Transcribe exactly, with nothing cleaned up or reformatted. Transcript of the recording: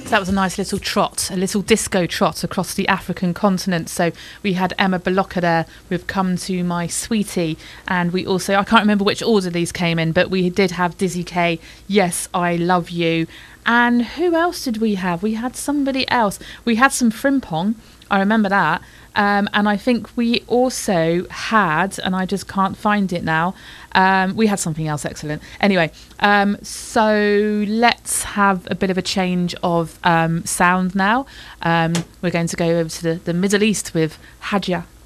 So that was a nice little trot, a little disco trot across the African continent. So we had Emma Baloka there with Come to My Sweetie. And we also, I can't remember which order these came in, but we did have Dizzy K, Yes, I Love You. And who else did we have? We had somebody else. We had some Frimpong. I remember that. Um, and I think we also had, and I just can't find it now, um, we had something else excellent. Anyway, um, so let's have a bit of a change of um, sound now. Um, we're going to go over to the, the Middle East with Hadja